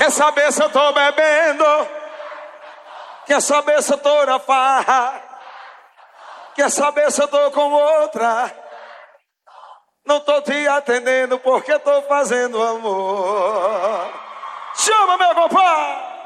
Quer saber se eu tô bebendo? Quer saber se eu tô na farra? Quer saber se eu tô com outra? Não tô te atendendo porque tô fazendo amor. Chama, meu compadre!